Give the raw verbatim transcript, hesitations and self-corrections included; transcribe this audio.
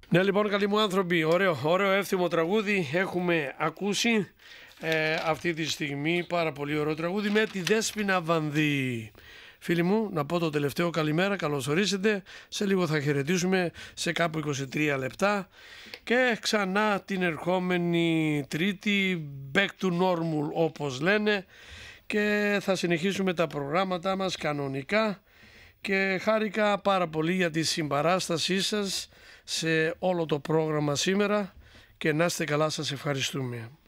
Ναι, λοιπόν, καλοί μου άνθρωποι, ωραίο, ωραίο εύθυμο τραγούδι έχουμε ακούσει ε, αυτή τη στιγμή, πάρα πολύ ωραίο τραγούδι με τη Δέσποινα Βανδύ. Φίλοι μου, να πω το τελευταίο καλημέρα, καλώς ορίσετε. Σε λίγο θα χαιρετήσουμε σε κάπου είκοσι τρία λεπτά και ξανά την ερχόμενη Τρίτη back to normal όπως λένε, και θα συνεχίσουμε τα προγράμματά μας κανονικά. Και χάρηκα πάρα πολύ για τη συμπαράστασή σας σε όλο το πρόγραμμα σήμερα και να είστε καλά, σας ευχαριστούμε.